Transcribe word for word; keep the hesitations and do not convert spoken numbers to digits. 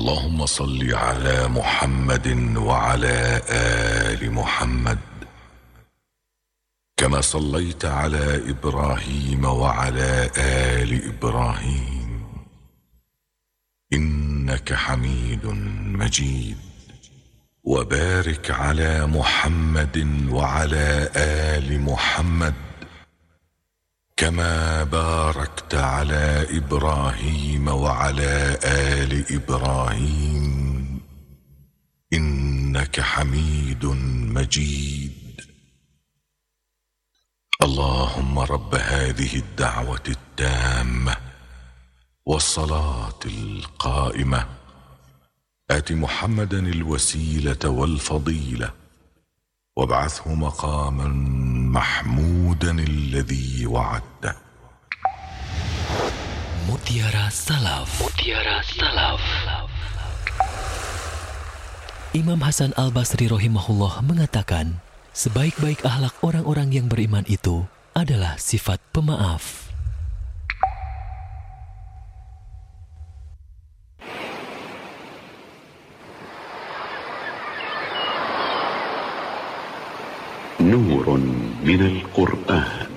اللهم صل على محمد وعلى آل محمد كما صليت على إبراهيم وعلى آل إبراهيم إنك حميد مجيد. وبارك على محمد وعلى آل محمد كما باركت على إبراهيم وعلى آل إبراهيم إنك حميد مجيد. اللهم رب هذه الدعوة التامة والصلاة القائمة آت محمدا الوسيلة والفضيلة وابعثه مقاما محمودا الذي وعدته. Mutiara Salaf. Mutiara Salaf. Imam Hasan Al-Basri rahimahullah mengatakan, sebaik-baik akhlak orang-orang yang beriman itu adalah sifat pemaaf. نور من القرآن.